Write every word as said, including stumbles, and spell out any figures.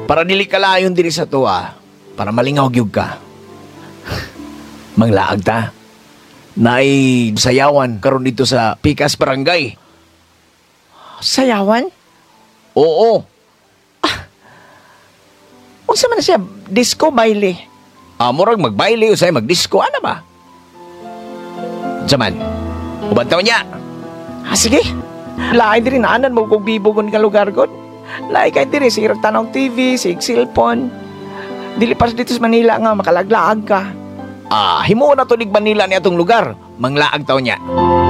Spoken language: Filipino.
Para dili ka layon diri sa tuwa, para malingaw gyud ka. Manglaag ta. Naay sayawan karon dito sa Pikas Barangay. Sayawan? Oo. Unsa man na siya? Disco baile. Ah, murag magbaile usay magdisco ana ba? Jaman. Uban taon niya. Ah, sige. Laay diri naanan mo kung bibugon ka lugar god. Laay kay diri sig tanong T V, sig cellphone. Dili pa dito sa Manila nga makalaglaag ka. Ah, himo na to nig Manila ni atong lugar. Manglaag taon niya.